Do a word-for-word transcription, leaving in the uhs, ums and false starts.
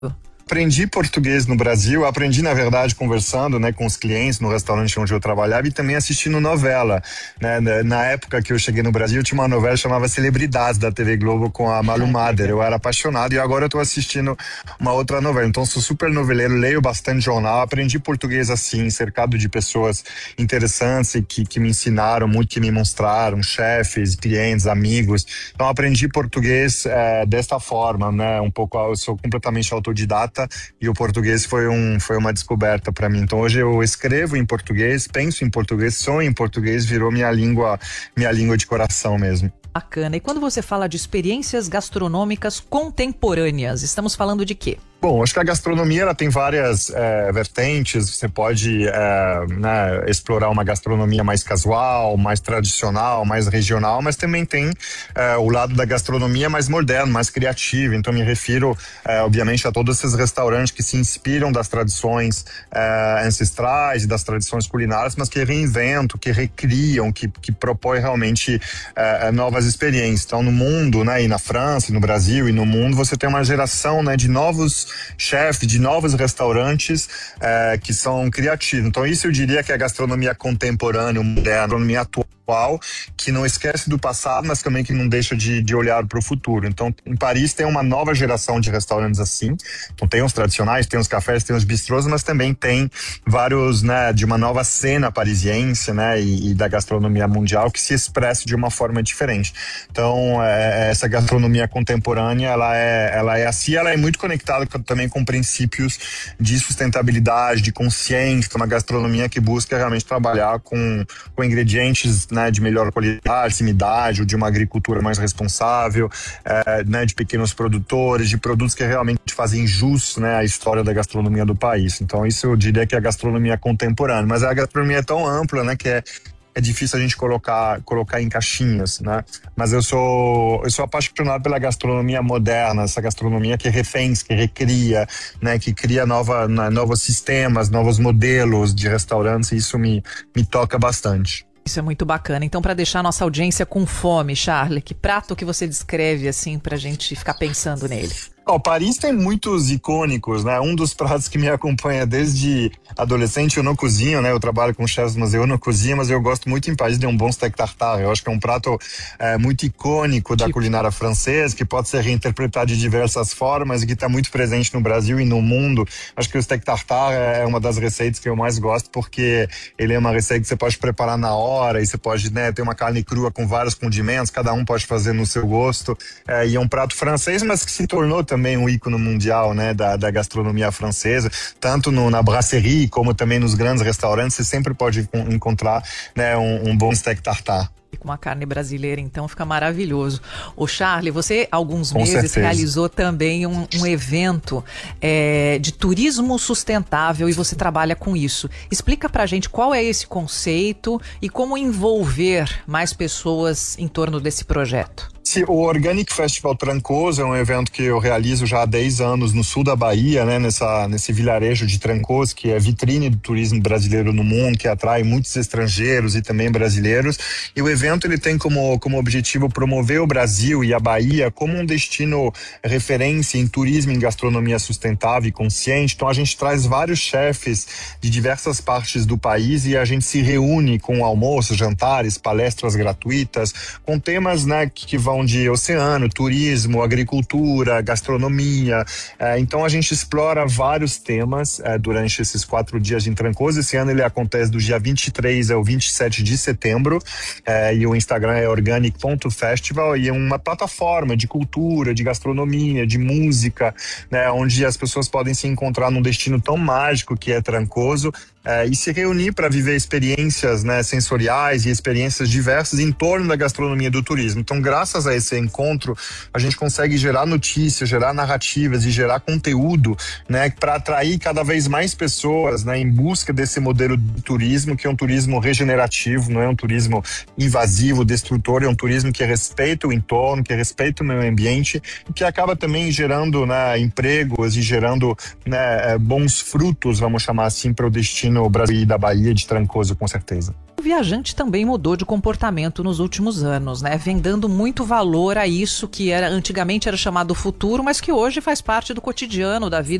Aprendi português no Brasil, aprendi na verdade conversando, né, com os clientes no restaurante onde eu trabalhava e também assistindo novela, né, na época que eu cheguei no Brasil tinha uma novela que chamava Celebridades da T V Globo com a Malu Mader, eu era apaixonado e agora eu tô assistindo uma outra novela, então sou super noveleiro, leio bastante jornal, aprendi português assim, cercado de pessoas interessantes e que, que me ensinaram muito, que me mostraram, chefes, clientes, amigos, então aprendi português é, desta forma, né, um pouco, eu sou completamente autodidata e o português foi, um, foi uma descoberta para mim. Então hoje eu escrevo em português, penso em português, sonho em português, virou minha língua, minha língua de coração mesmo. Bacana. E quando você fala de experiências gastronômicas contemporâneas, estamos falando de quê? Bom, acho que a gastronomia ela tem várias é, vertentes, você pode é, né, explorar uma gastronomia mais casual, mais tradicional, mais regional, mas também tem é, o lado da gastronomia mais moderno, mais criativo, então me refiro é, obviamente a todos esses restaurantes que se inspiram das tradições é, ancestrais e das tradições culinárias, mas que reinventam, que recriam, que, que propõem realmente é, novas experiências. Então no mundo, né, e na França, e no Brasil e no mundo, você tem uma geração, né, de novos chefes, de novos restaurantes eh, que são criativos. Então isso eu diria que é a gastronomia contemporânea, moderna, a gastronomia atual, que não esquece do passado, mas também que não deixa de, de olhar para o futuro. Então em Paris tem uma nova geração de restaurantes assim, então tem os tradicionais, tem os cafés, tem os bistrôs, mas também tem vários, né, de uma nova cena parisiense, né, e, e da gastronomia mundial que se expressa de uma forma diferente. Então é, essa gastronomia contemporânea, ela é, ela é assim, ela é muito conectada com, também com princípios de sustentabilidade, de consciência, uma gastronomia que busca realmente trabalhar com, com ingredientes, né, de melhor qualidade, proximidade, ou de uma agricultura mais responsável, é, né, de pequenos produtores, de produtos que realmente fazem jus, né, à história da gastronomia do país. Então isso eu diria que é a gastronomia contemporânea, mas a gastronomia é tão ampla, né, que é é difícil a gente colocar, colocar em caixinhas, né? Mas eu sou, eu sou apaixonado pela gastronomia moderna, essa gastronomia que refém, que recria, né? Que cria nova, novos sistemas, novos modelos de restaurantes, e isso me, me toca bastante. Isso é muito bacana. Então, para deixar a nossa audiência com fome, Charles, que prato que você descreve, assim, pra gente ficar pensando nele? Oh, Paris tem muitos icônicos, né? Um dos pratos que me acompanha desde adolescente, eu não cozinho, né? Eu trabalho com chefs, mas eu não cozinho, mas eu gosto muito em Paris de um bom steak tartare. Eu acho que é um prato é, muito icônico da culinária francesa, que pode ser reinterpretado de diversas formas e que está muito presente no Brasil e no mundo. Acho que o steak tartare é uma das receitas que eu mais gosto, porque ele é uma receita que você pode preparar na hora e você pode, né, ter uma carne crua com vários condimentos, cada um pode fazer no seu gosto. É, e é um prato francês, mas que se tornou também um ícone mundial, né, da, da gastronomia francesa, tanto no, na brasserie como também nos grandes restaurantes, você sempre pode encontrar, né, um, um bom steak tartare. E com a carne brasileira, então, fica maravilhoso. Ô Charles, você, há alguns com meses, certeza. realizou também um, um evento é, de turismo sustentável e você trabalha com isso. Explica pra gente qual é esse conceito e como envolver mais pessoas em torno desse projeto. O Organic Festival Trancoso é um evento que eu realizo já há dez anos no sul da Bahia, né, nessa, nesse vilarejo de Trancoso, que é vitrine do turismo brasileiro no mundo, que atrai muitos estrangeiros e também brasileiros. E o evento ele tem como, como objetivo promover o Brasil e a Bahia como um destino referência em turismo e em gastronomia sustentável e consciente. Então a gente traz vários chefes de diversas partes do país e a gente se reúne com almoços, jantares, palestras gratuitas, com temas, né, que, que vão de oceano, turismo, agricultura, gastronomia. É, então a gente explora vários temas é, durante esses quatro dias em Trancoso. Esse ano ele acontece do dia vinte e três ao vinte e sete de setembro é, e o Instagram é organic ponto festival e é uma plataforma de cultura, de gastronomia, de música, né, onde as pessoas podem se encontrar num destino tão mágico que é Trancoso. É, e se reunir para viver experiências, né, sensoriais e experiências diversas em torno da gastronomia do turismo. Então, graças a esse encontro, a gente consegue gerar notícias, gerar narrativas e gerar conteúdo, né, para atrair cada vez mais pessoas, né, em busca desse modelo de turismo, que é um turismo regenerativo, não é um turismo invasivo, destrutor, é um turismo que respeita o entorno, que respeita o meio ambiente e que acaba também gerando, né, empregos e gerando, né, bons frutos, vamos chamar assim, para o destino no Brasil e da Bahia de Trancoso, com certeza. O viajante também mudou de comportamento nos últimos anos, né? Vem dando muito valor a isso que era antigamente era chamado futuro, mas que hoje faz parte do cotidiano, da vida